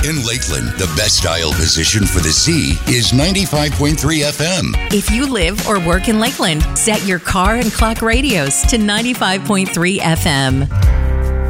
In Lakeland, the best dial position for the Z is 95.3 FM. If you live or work in Lakeland, set your car and clock radios to 95.3 FM.